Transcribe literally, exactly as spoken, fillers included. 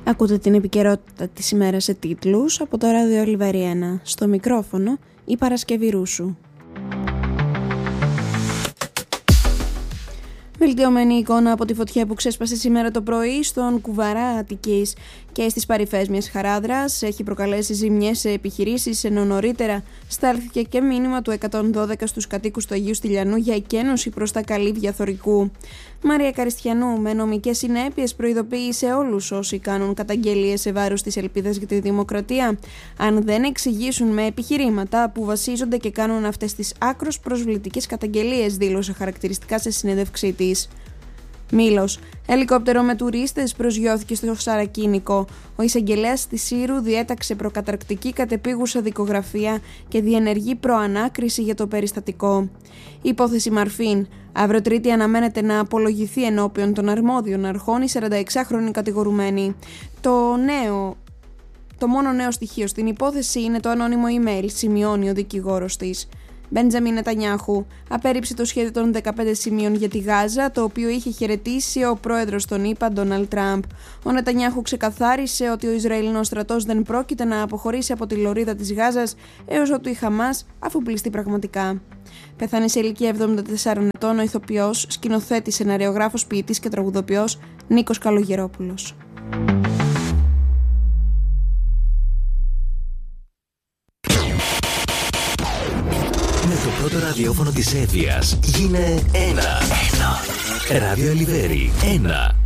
Ακούτε την επικαιρότητα της ημέρας σε τίτλους από το Ράδιο Ολιβέρι ένα. Στο μικρόφωνο η Παρασκευή Ρούσου. Βελτιωμένη εικόνα από τη φωτιά που ξέσπασε σήμερα το πρωί στον Κουβαρά Αττικής και στις παρυφές μιας χαράδρας έχει προκαλέσει ζημιές σε επιχειρήσεις, ενώ νωρίτερα στάλθηκε και μήνυμα του εκατόν δώδεκα στους κατοίκους του Αγίου Στυλιανού για εκένωση προς τα καλύβια Θωρικού. Μαρία Καριστιανού, με νομικές συνέπειες, προειδοποίησε όλους όσοι κάνουν καταγγελίες σε βάρος της ελπίδας για τη δημοκρατία. Αν δεν εξηγήσουν με επιχειρήματα που βασίζονται και κάνουν αυτές τις άκρως προσβλητικές καταγγελίες, δήλωσε χαρακτηριστικά σε συνέντευξή της. Μήλος. Ελικόπτερο με τουρίστες προσγειώθηκε στο Σαρακίνικο. Ο εισαγγελέας της Σύρου διέταξε προκαταρκτική κατεπίγουσα δικογραφία και διενεργεί προανάκριση για το περιστατικό. Υπόθεση Μαρφίν. Αύριο Τρίτη αναμένεται να απολογηθεί ενώπιον των αρμόδιων αρχών η σαρανταεξάχρονη κατηγορουμένη. Το νέο... Το μόνο νέο στοιχείο στην υπόθεση είναι το ανώνυμο email, σημειώνει ο δικηγόρος της. Μπέντζαμιν Νετανιάχου απέρριψε το σχέδιο των δεκαπέντε σημείων για τη Γάζα, το οποίο είχε χαιρετήσει ο πρόεδρος των ΗΠΑ, Ντόναλντ Τραμπ. Ο Νετανιάχου ξεκαθάρισε ότι ο Ισραηλινός στρατός δεν πρόκειται να αποχωρήσει από τη λωρίδα της Γάζας έως ότου η Χαμάς αφοπλιστεί πραγματικά. Πέθανε σε ηλικία εβδομήντα τεσσάρων ετών ο ηθοποιός, σκηνοθέτης, σεναριογράφος, ποιητής και τραγουδοποιός Νίκος Καλογερόπουλος. Με το πρώτο ραδιόφωνο της Εύβοιας γίνε ένα. Ένα. Ράδιο Ολιβέρι ένα.